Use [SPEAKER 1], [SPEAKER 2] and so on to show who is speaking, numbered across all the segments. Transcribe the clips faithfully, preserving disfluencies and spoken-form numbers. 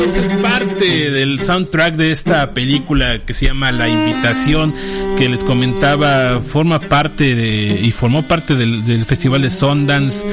[SPEAKER 1] Esa es parte del soundtrack de esta película que se llama La Invitación, que les comentaba, forma parte de, y formó parte del, del Festival de Sundance,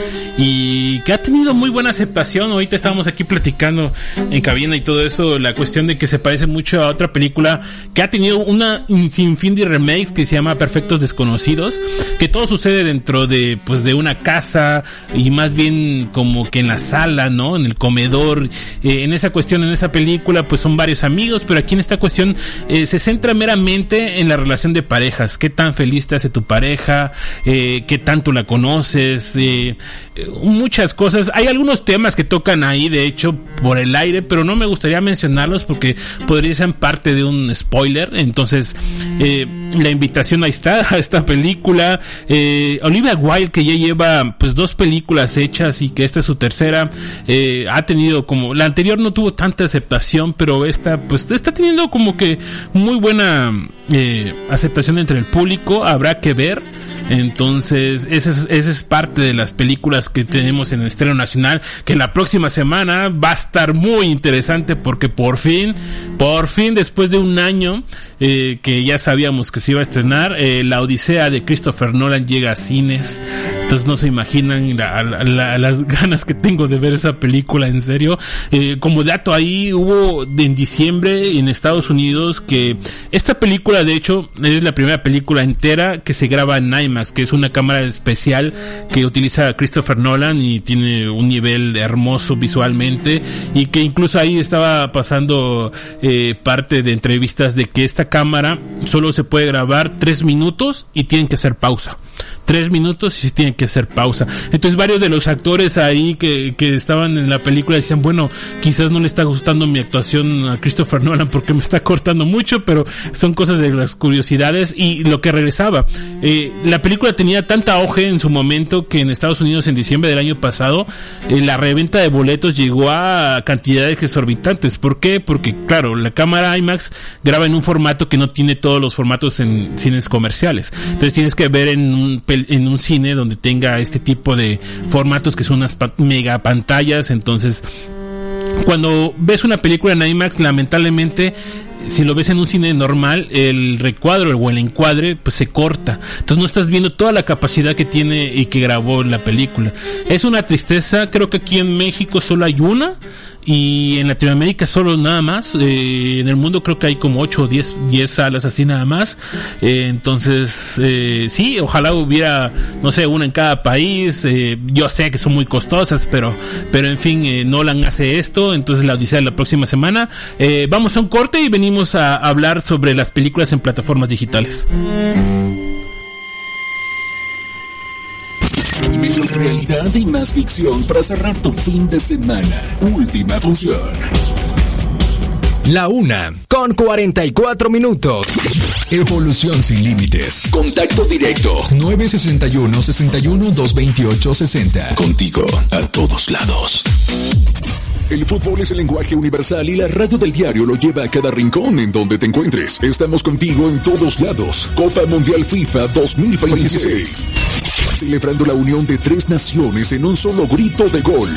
[SPEAKER 1] y que ha tenido muy buena aceptación. Ahorita estábamos aquí platicando en cabina y todo eso, la cuestión de que se parece mucho a otra película que ha tenido una sinfín de remakes que se llama Perfectos Desconocidos, que todo sucede dentro de, pues, de una casa, y más bien como que en la sala, ¿no? En el comedor. Eh, en esa cuestión, en esa película, pues son varios amigos, pero aquí en esta cuestión eh, se centra meramente en la relación de parejas. ¿Qué tan feliz te hace tu pareja? Eh, ¿Qué tanto la conoces? Eh, eh, muchas cosas. Hay algunos temas que tocan ahí, de hecho, por el aire, pero no me gustaría mencionarlos porque podría ser parte de un spoiler. Entonces, eh, la invitación ahí está, a esta película. Eh, Olivia Wilde, que ya lleva pues dos películas hechas y que esta es su tercera, eh, ha tenido como, la anterior no tuvo tanta aceptación, pero esta pues está teniendo como que muy buena eh, aceptación entre el público. Habrá que ver. Entonces, esa es, esa es parte de las películas que tenemos en el estreno nacional, que la próxima semana va a estar muy interesante, porque por fin, por fin, después de un año eh, que ya sabíamos que se iba a estrenar, eh, La Odisea de Christopher Nolan llega a cines. Entonces no se imaginan la, la, la, las ganas que tengo de ver esa película, en serio. Eh, como dato ahí, hubo en diciembre en Estados Unidos que esta película, de hecho, es la primera película entera que se graba en IMAX, que es una cámara especial que utiliza Christopher Nolan y tiene un nivel hermoso visualmente, y que incluso ahí estaba pasando eh, parte de entrevistas de que esta cámara solo se puede grabar tres minutos y tienen que hacer pausa. Tres minutos y tienen que hacer pausa. Entonces varios de los actores ahí que, que estaban en la película decían, bueno, quizás no le está gustando mi actuación a Christopher Nolan porque me está cortando mucho, pero son cosas de las curiosidades. Y lo que regresaba, eh, la película tenía tanta auge en su momento que en Estados Unidos en diciembre del año pasado eh, la reventa de boletos llegó a cantidades exorbitantes. ¿Por qué? Porque claro, la cámara IMAX graba en un formato que no tiene todos los formatos en cines comerciales. Entonces tienes que ver en un en un cine donde tenga este tipo de formatos que son unas pa- mega pantallas. Entonces, cuando ves una película en IMAX, lamentablemente, si lo ves en un cine normal, el recuadro o el encuadre pues se corta, entonces no estás viendo toda la capacidad que tiene y que grabó la película. Es una tristeza. Creo que aquí en México solo hay una, y en Latinoamérica solo nada más. Eh, en el mundo creo que hay como ocho o diez salas así nada más. Eh, entonces, eh, sí, ojalá hubiera, no sé, una en cada país. Eh, yo sé que son muy costosas, pero, pero en fin, eh, Nolan hace esto. Entonces, La Odisea la próxima semana. Eh, vamos a un corte y venimos a hablar sobre las películas en plataformas digitales.
[SPEAKER 2] Menos realidad y más ficción para cerrar tu fin de semana. Última función.
[SPEAKER 3] La una, con cuarenta y cuatro minutos.
[SPEAKER 2] Evolución sin límites. Contacto directo. nueve seis uno, seis uno, dos dos ocho, seis cero. Contigo a todos lados. El fútbol es el lenguaje universal y la radio del diario lo lleva a cada rincón en donde te encuentres. Estamos contigo en todos lados. Copa Mundial FIFA dos mil veintiséis. Celebrando la unión de tres naciones en un solo grito de gol.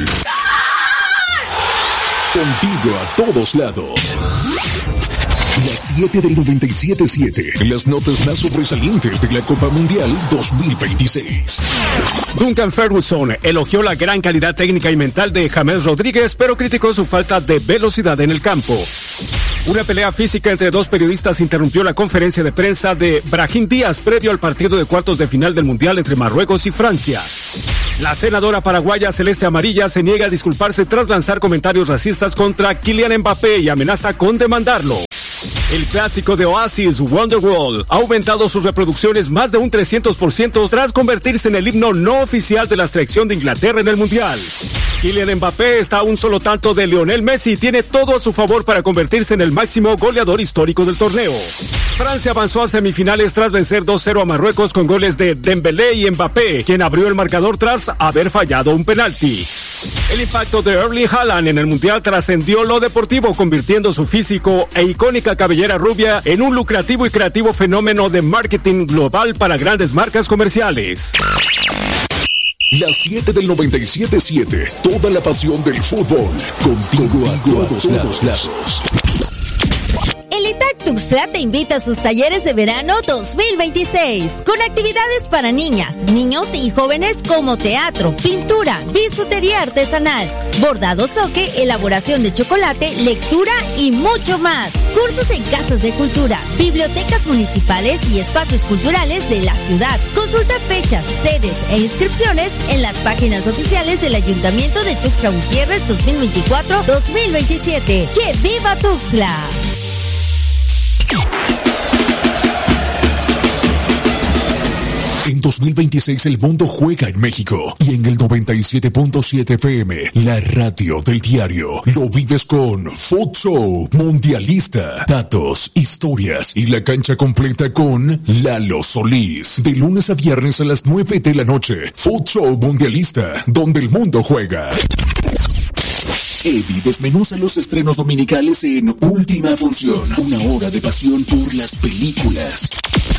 [SPEAKER 2] Contigo a todos lados. Las siete del noventa y siete punto siete. Las notas más sobresalientes de la Copa Mundial dos mil veintiséis.
[SPEAKER 4] Duncan Ferguson elogió la gran calidad técnica y mental de James Rodríguez, pero criticó su falta de velocidad en el campo. Una pelea física entre dos periodistas interrumpió la conferencia de prensa de Brahim Díaz previo al partido de cuartos de final del Mundial entre Marruecos y Francia. La senadora paraguaya Celeste Amarilla se niega a disculparse tras lanzar comentarios racistas contra Kylian Mbappé y amenaza con demandarlo. El clásico de Oasis, Wonderwall, ha aumentado sus reproducciones más de un trescientos por ciento tras convertirse en el himno no oficial de la selección de Inglaterra en el Mundial. Kylian Mbappé está a un solo tanto de Lionel Messi y tiene todo a su favor para convertirse en el máximo goleador histórico del torneo. Francia avanzó a semifinales tras vencer dos cero a Marruecos con goles de Dembélé y Mbappé, quien abrió el marcador tras haber fallado un penalti. El impacto de Erling Haaland en el Mundial trascendió lo deportivo, convirtiendo su físico e icónica cabellera rubia en un lucrativo y creativo fenómeno de marketing global para grandes marcas comerciales.
[SPEAKER 2] Las siete del noventa y siete punto siete. Toda la pasión del fútbol. Contigo, Contigo a todos, a todos lados.
[SPEAKER 5] El I T A C Tuxtla te invita a sus talleres de verano dos mil veintiséis, con actividades para niñas, niños y jóvenes como teatro, pintura, bisutería artesanal, bordado soque, elaboración de chocolate, lectura y mucho más. Cursos en casas de cultura, bibliotecas municipales y espacios culturales de la ciudad. Consulta fechas, sedes e inscripciones en las páginas oficiales del Ayuntamiento de Tuxtla Gutiérrez dos mil veinticuatro dos mil veintisiete. ¡Que viva Tuxtla!
[SPEAKER 2] En dos mil veintiséis el mundo juega en México y en el noventa y siete punto siete F M, la radio del diario, lo vives con Foot Show Mundialista. Datos, historias y la cancha completa con Lalo Solís. De lunes a viernes a las nueve de la noche. Foot Show Mundialista, donde el mundo juega. Eddie desmenuza los estrenos dominicales en Última Función. Una hora de pasión por las películas.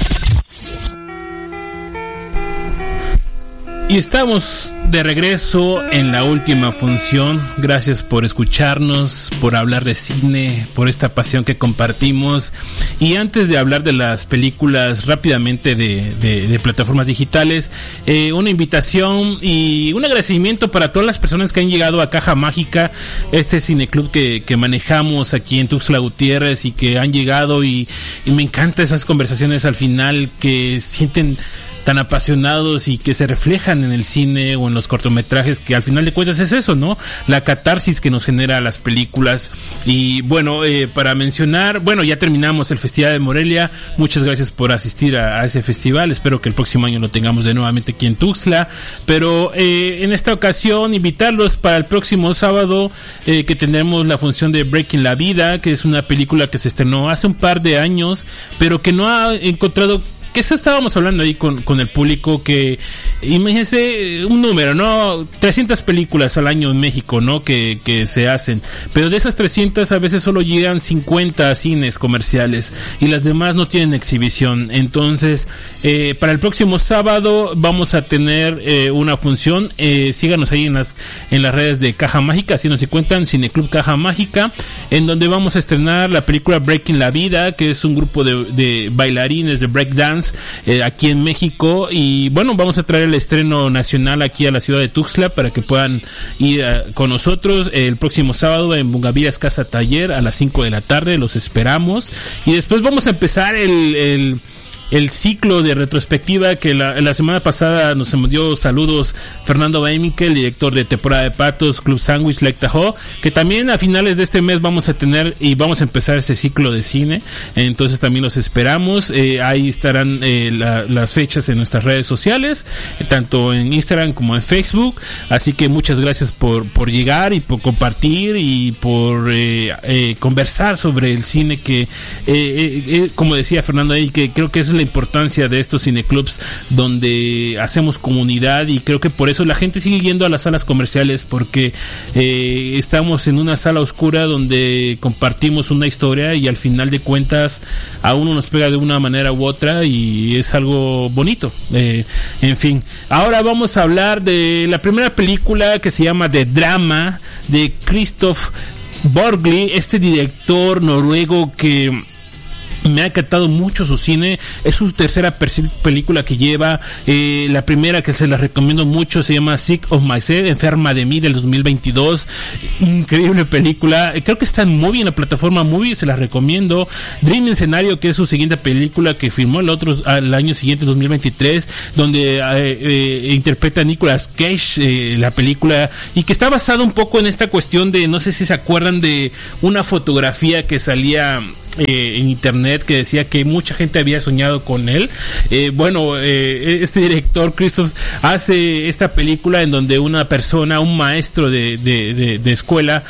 [SPEAKER 1] Y estamos de regreso en la última función. Gracias por escucharnos, por hablar de cine, por esta pasión que compartimos. Y antes de hablar de las películas rápidamente de, de, de plataformas digitales, eh, una invitación y un agradecimiento para todas las personas que han llegado a Caja Mágica, este cineclub que, que manejamos aquí en Tuxtla Gutiérrez, y que han llegado y, y me encantan esas conversaciones al final que sienten tan apasionados y que se reflejan en el cine o en los cortometrajes, que al final de cuentas es eso, ¿no? La catarsis que nos genera las películas. Y bueno, eh, para mencionar, bueno, ya terminamos el Festival de Morelia. Muchas gracias por asistir a, a ese festival. Espero que el próximo año lo tengamos de nuevamente aquí en Tuxtla. Pero eh, en esta ocasión invitarlos para el próximo sábado, eh, que tendremos la función de Breaking la Vida, que es una película que se estrenó hace un par de años, pero que no ha encontrado, que eso estábamos hablando ahí con, con el público, que imagínense un número, ¿no? trescientas películas al año en México, ¿no? Que, que se hacen, pero de esas trescientas a veces solo llegan cincuenta cines comerciales y las demás no tienen exhibición. Entonces, eh, para el próximo sábado vamos a tener eh, una función. Eh, síganos ahí en las, en las redes de Caja Mágica, así nos encuentran, Cineclub Caja Mágica, en donde vamos a estrenar la película Breaking la Vida, que es un grupo de, de bailarines de breakdance Eh, aquí en México. Y bueno, vamos a traer el estreno nacional aquí a la ciudad de Tuxtla para que puedan ir uh, con nosotros el próximo sábado en Bungavías Casa Taller a las cinco de la tarde. Los esperamos. Y después vamos a empezar el, el el ciclo de retrospectiva que la, la semana pasada nos envió saludos Fernando Baimique, el director de Temporada de Patos, Club Sandwich, Lake Tahoe, que también a finales de este mes vamos a tener y vamos a empezar este ciclo de cine. Entonces también los esperamos. Eh, ahí estarán eh, la, las fechas en nuestras redes sociales, eh, tanto en Instagram como en Facebook. Así que muchas gracias por, por llegar y por compartir y por eh, eh, conversar sobre el cine, que eh, eh, eh, como decía Fernando ahí, que creo que es la importancia de estos cineclubs donde hacemos comunidad, y creo que por eso la gente sigue yendo a las salas comerciales, porque eh, estamos en una sala oscura donde compartimos una historia y al final de cuentas a uno nos pega de una manera u otra y es algo bonito. Eh, en fin, ahora vamos a hablar de la primera película, que se llama The Drama, de Christoph Borgli, este director noruego que me ha encantado mucho su cine. Es su tercera per- película que lleva. Eh, la primera, que se la recomiendo mucho, se llama Sick of Myself, Enferma de mí, del dos mil veintidós. Increíble película. Creo que está en Movie, en la plataforma Movie, se la recomiendo. Dream Escenario, que es su siguiente película, que filmó el otro al año siguiente, dos mil veintitrés, donde eh, eh, interpreta a Nicolas Cage, eh, la película, y que está basado un poco en esta cuestión de, no sé si se acuerdan de una fotografía que salía Eh, en internet, que decía que mucha gente había soñado con él. Eh, bueno, eh, este director Christoph hace esta película en donde una persona, un maestro de, de, de, de escuela,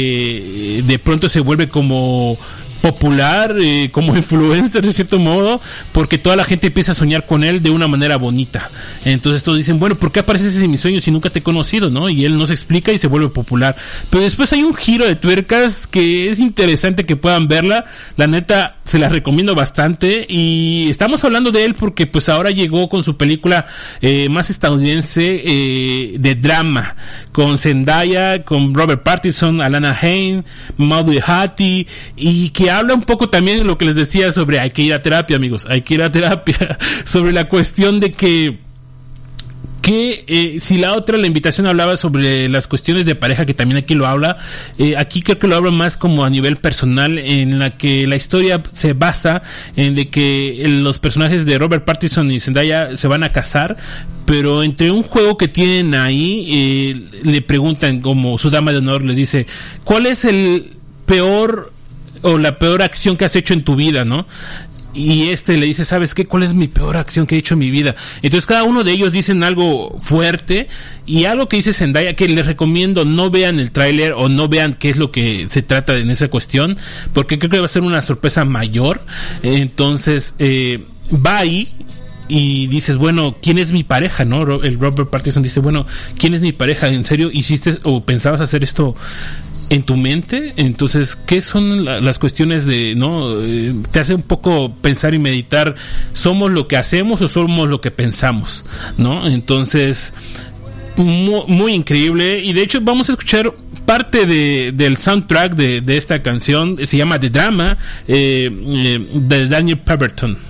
[SPEAKER 1] eh, de pronto se vuelve como popular, eh, como influencer de cierto modo, porque toda la gente empieza a soñar con él de una manera bonita. Entonces todos dicen, bueno, ¿por qué apareces en mis sueños si nunca te he conocido, no? Y él no se explica y se vuelve popular. Pero después hay un giro de tuercas que es interesante que puedan verla. La neta, se la recomiendo bastante, y estamos hablando de él porque pues ahora llegó con su película eh, más estadounidense eh, de drama, con Zendaya, con Robert Pattinson, Alana Haim, Maudie Hattie, y que habla un poco también de lo que les decía sobre hay que ir a terapia, amigos, hay que ir a terapia, sobre la cuestión de que que eh, si la otra, la invitación, hablaba sobre las cuestiones de pareja, que también aquí lo habla, eh, aquí creo que lo habla más como a nivel personal, en la que la historia se basa en de que los personajes de Robert Pattinson y Zendaya se van a casar, pero entre un juego que tienen ahí, eh, le preguntan, como su dama de honor le dice, ¿cuál es el peor o la peor acción que has hecho en tu vida, no? Y este le dice, ¿sabes qué? ¿Cuál es mi peor acción que he hecho en mi vida? Entonces cada uno de ellos dicen algo fuerte, y algo que dice Zendaya, que les recomiendo no vean el tráiler o no vean qué es lo que se trata en esa cuestión, porque creo que va a ser una sorpresa mayor. Entonces eh, va ahí y dices, bueno, ¿quién es mi pareja, no? El Robert Pattinson dice, bueno, ¿quién es mi pareja? ¿En serio hiciste o pensabas hacer esto en tu mente? Entonces, ¿qué son la, las cuestiones de, no? Eh, te hace un poco pensar y meditar, ¿somos lo que hacemos o somos lo que pensamos, no? Entonces, muy, muy increíble, y de hecho vamos a escuchar parte de, del soundtrack de, de esta canción, se llama The Drama, eh, eh, de Daniel Pemberton.